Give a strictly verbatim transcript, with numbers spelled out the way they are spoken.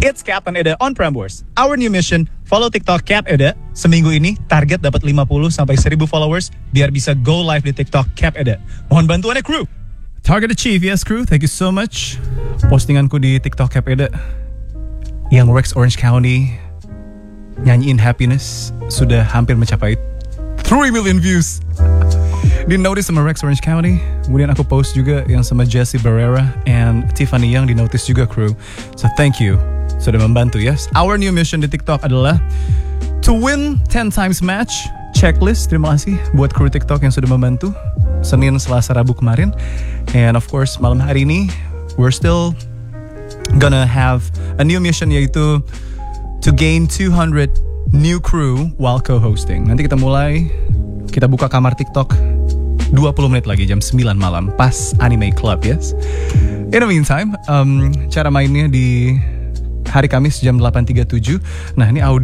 It's Cap and Eda on Prambors. Our new mission, follow TikTok Cap Eda. Seminggu ini target dapat lima puluh sampai seribu followers biar bisa go live di TikTok Cap Eda. Mohon bantuannya kru. Target achieve, yes crew. Thank you so much. Postinganku di TikTok Cap Eda yang Rex Orange County nyanyiin Happiness sudah hampir mencapai three million views. Di notice sama Rex Orange County. Kemudian aku post juga yang sama Jessie Barrera and Tiffany Young, di notice juga crew. So thank you sudah membantu, yes. Our new mission di TikTok adalah to win ten times match checklist. Terima kasih buat kru TikTok yang sudah membantu Senin, Selasa, Rabu kemarin. And of course malam hari ini we're still gonna have a new mission, yaitu to gain two hundred new crew while co-hosting. Nanti kita mulai, kita buka kamar TikTok dua puluh menit lagi, jam sembilan malam, pas Anime Club, yes. In the meantime, um, cara mainnya di hari Kamis jam delapan tiga puluh tujuh. Nah, ini audio